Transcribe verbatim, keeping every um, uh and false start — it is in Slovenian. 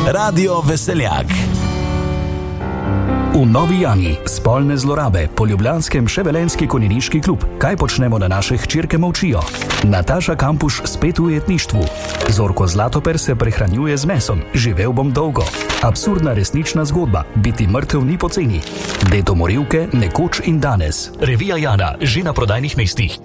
Radio Veseljak. V Novi Jani spolne zlorabe po ljubljanskem Ševelenski konjeniški klub. Kaj počnemo, da naše hčerke molčijo? Nataša Kampuš spet v ujetništvu. Zorko Zlatoper se prehranjuje z mesom. Živel bom dolgo. Absurdna resnična zgodba. Biti mrtev ni poceni. Dedo Morilke, nekoč in danes. Revija Jana, že na prodajnih mestih.